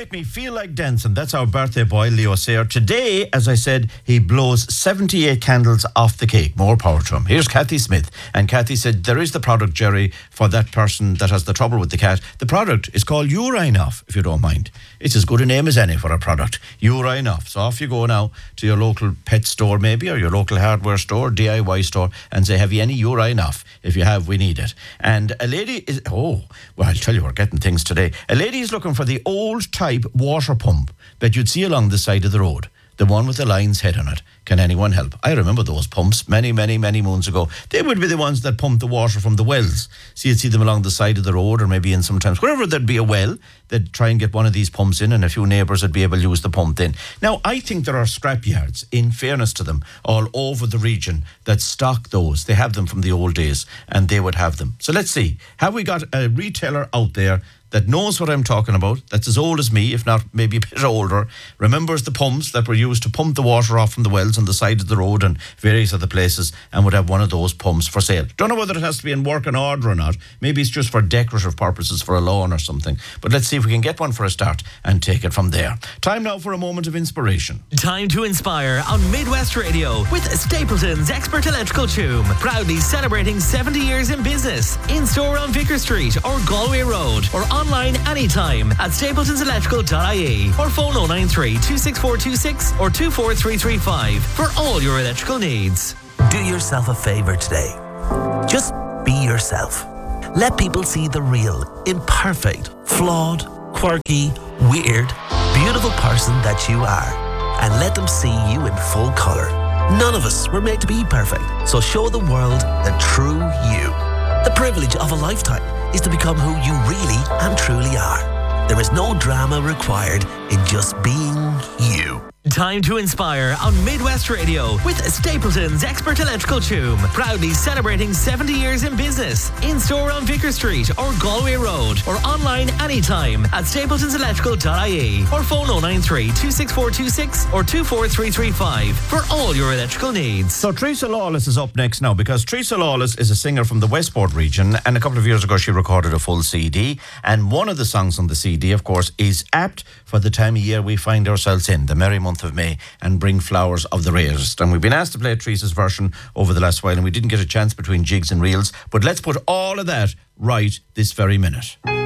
Make Me Feel Like Dancing. That's our birthday boy, Leo Sayer. Today, as I said, he blows 78 candles off the cake. More power to him. Here's Kathy Smith. And Kathy said, there is the product, Jerry, for that person that has the trouble with the cat. The product is called Urine Off, if you don't mind. It's as good a name as any for a product. Urine Off. So off you go now to your local pet store maybe, or your local hardware store, DIY store, and say, have you any Urine Off? If you have, we need it. And a lady is... Oh, well, I'll tell you, we're getting things today. A lady is looking for the old type water pump that you'd see along the side of the road. The one with the lion's head on it. Can anyone help? I remember those pumps many moons ago. They would be the ones that pumped the water from the wells. So you'd see them along the side of the road, or maybe in sometimes wherever there'd be a well, they'd try and get one of these pumps in, and a few neighbours would be able to use the pump then. Now, I think there are scrap yards, in fairness to them, all over the region that stock those. They have them from the old days, and they would have them. So let's see. Have we got a retailer out there that knows what I'm talking about, that's as old as me, if not maybe a bit older, remembers the pumps that were used to pump the water off from the wells on the side of the road and various other places, and would have one of those pumps for sale. Don't know whether it has to be in working order or not. Maybe it's just for decorative purposes for a lawn or something. But let's see if we can get one for a start and take it from there. Time now for a moment of inspiration. Time to inspire on Midwest Radio with Stapleton's Expert Electrical Tune. Proudly celebrating 70 years in business. In store on Vicar Street or Galway Road, or online anytime at stapletonselectrical.ie, or phone 093 26426 or 24335 for all your electrical needs. Do yourself a favour today. Just be yourself. Let people see the real, imperfect, flawed, quirky, weird, beautiful person that you are, and let them see you in full colour. None of us were made to be perfect, so show the world the true you. The privilege of a lifetime is to become who you really and truly are. There is no drama required in just being you. Time to inspire on Midwest Radio with Stapleton's Expert Electrical Tune. Proudly celebrating 70 years in business. In store on Vicar Street or Galway Road, or online anytime at stapletonselectrical.ie, or phone 093 26426 or 24335 for all your electrical needs. So Teresa Lawless is up next now, because Teresa Lawless is a singer from the Westport region, and a couple of years ago she recorded a full CD, and one of the songs on the CD, of course, is apt for the time of year we find ourselves in, the merry month of May, and Bring Flowers of the Rarest. And we've been asked to play Teresa's version over the last while, and we didn't get a chance between jigs and reels, but let's put all of that right this very minute.